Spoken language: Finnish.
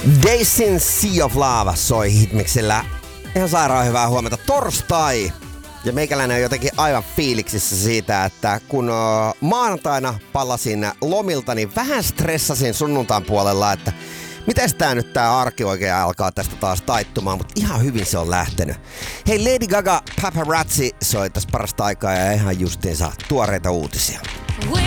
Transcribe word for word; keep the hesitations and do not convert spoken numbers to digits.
Days in Sea of Lava soi Hitmixillä. Ihan sairaan hyvää huomenta. Torstai! Ja meikäläinen on jotenkin aivan fiiliksissä siitä, että kun maanantaina palasin lomilta, niin vähän stressasin sunnuntain puolella, että mites tää nyt tää arki oikein alkaa tästä taas taittumaan, mutta ihan hyvin se on lähtenyt. Hei, Lady Gaga Paparazzi soi tässä parasta aikaa ja ihan justiinsa tuoreita uutisia.